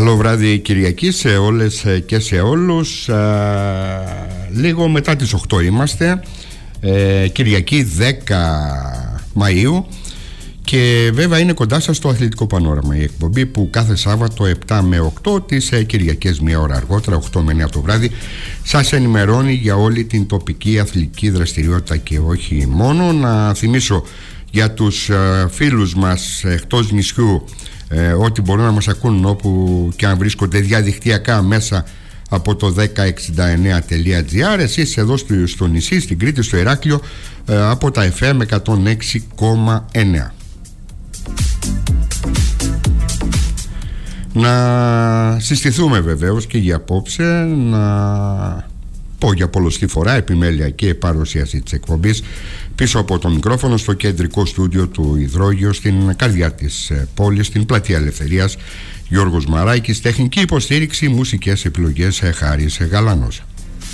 Καλό βράδυ Κυριακή σε όλες και σε όλους. Λίγο μετά τις 8 είμαστε, Κυριακή 10 Μαΐου, και βέβαια είναι κοντά σας το Αθλητικό Πανόραμα, η εκπομπή που κάθε Σάββατο 7 με 8, τις Κυριακές μία ώρα αργότερα, 8 με 9 το βράδυ, σας ενημερώνει για όλη την τοπική αθλητική δραστηριότητα και όχι μόνο. Να θυμίσω για τους φίλους μας εκτός νησιού ότι μπορούν να μας ακούν όπου και αν βρίσκονται διαδικτυακά μέσα από το 1069.gr. Εσείς εδώ στο νησί, στην Κρήτη, στο Ηράκλειο, από τα FM 106,9. Να συστηθούμε βεβαίως και για απόψε, να πω για πολλωστή φορά επιμέλεια και παρουσίαση της εκπομπής πίσω από το μικρόφωνο στο κεντρικό στούντιο του Υδρόγειο, στην καρδιά της πόλης, στην Πλατεία Ελευθερίας, Γιώργος Μαράκης. Τεχνική υποστήριξη, μουσικές επιλογές, Χάρης Γαλανός.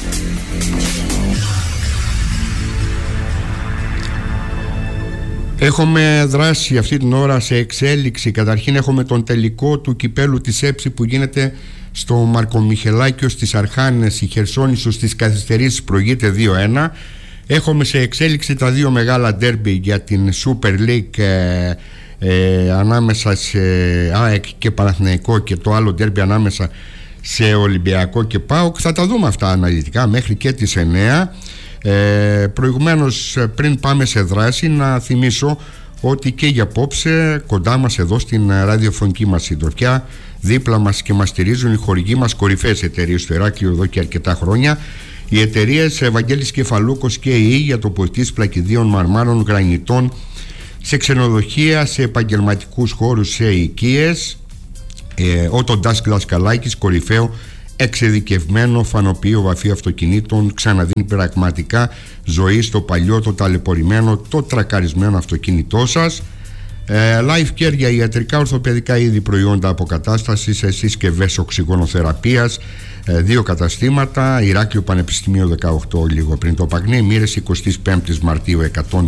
Έχουμε δράση αυτή την ώρα σε εξέλιξη. Καταρχήν έχουμε τον τελικό του κυπέλου της ΕΨΗ που γίνεται στο Μαρκομιχελάκιο στις Αρχάνες. Η Χερσόνησος στις καθυστερήσεις προηγείται 2-1. Έχουμε σε εξέλιξη τα δύο μεγάλα ντέρμπι για την Super League ανάμεσα σε ΑΕΚ και Παναθηναϊκό, και το άλλο ντέρμπι ανάμεσα σε Ολυμπιακό και ΠΑΟΚ. Θα τα δούμε αυτά αναλυτικά μέχρι και τις 9. Προηγουμένως, πριν πάμε σε δράση, να θυμίσω ότι και για απόψε κοντά μας εδώ στην ραδιοφωνική μας συντροφιά, δίπλα μας και μας στηρίζουν οι χορηγοί μας, κορυφαίες εταιρείες στο Ηράκλειο εδώ και αρκετά χρόνια. Οι εταιρείες Ευαγγέλης Κεφαλούκος και η για τοποθετήσεις πλακιδίων, μαρμάρων, γρανιτών, σε ξενοδοχεία, σε επαγγελματικούς χώρους, σε οικίες. Ο Τοντάς Δασκαλάκης, κορυφαίο εξειδικευμένο φανοποιείο βαφή αυτοκινήτων, ξαναδίνει πραγματικά ζωή στο παλιό, το ταλαιπωρημένο, το τρακαρισμένο αυτοκίνητό σας. Life Care για ιατρικά ορθοπαιδικά είδη προϊόντα αποκατάστασης, συσκευές οξυγονοθεραπείας, 2 καταστήματα, Ηράκλειο Πανεπιστημίο 18, λίγο πριν το Παγνί, Μοίρες 25 Μαρτίου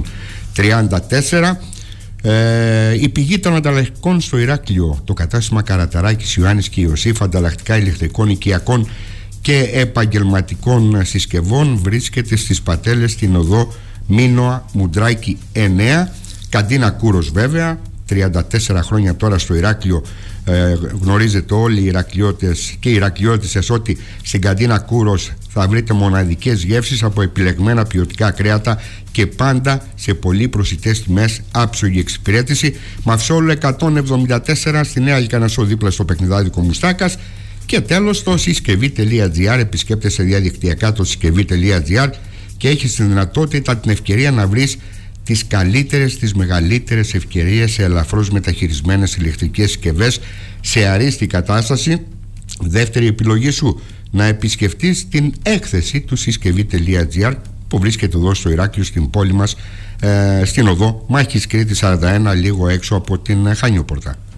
134. Η πηγή των ανταλλακτικών στο Ηράκλειο, το κατάστημα Καραταράκης, Ιωάννης και Ιωσήφ, ανταλλακτικά ηλεκτρικών, οικιακών και επαγγελματικών συσκευών, βρίσκεται στις Πατέλες, στην οδό Μίνωα Μουντράκη 9. Καντίνα Κούρος βέβαια, 34 χρόνια τώρα στο Ηράκλειο. Γνωρίζετε όλοι οι Ηρακλειώτες και οι Ηρακλειώτισσες ότι στην Καντίνα Κούρος θα βρείτε μοναδικές γεύσεις από επιλεγμένα ποιοτικά κρέατα και πάντα σε πολύ προσιτές τιμές, άψογη εξυπηρέτηση. Μαυσόλου 174 στη Νέα Λυκανασσό, δίπλα στο παιχνιδάδικο Μουστάκας. Και τέλος, το συσκευή.gr. Επισκέπτεσαι διαδικτυακά το συσκευή.gr και έχεις τη δυνατότητα, την ευκαιρία να βρεις τις καλύτερες, τις μεγαλύτερες ευκαιρίες σε ελαφρώς μεταχειρισμένες ηλεκτρικές συσκευές σε αρίστη κατάσταση. Δεύτερη επιλογή σου, να επισκεφτείς την έκθεση του συσκευή.gr που βρίσκεται εδώ στο Ηράκλειο, στην πόλη μας, στην οδό Μάχης Κρήτης 41, λίγο έξω από την Χανιόπορτα.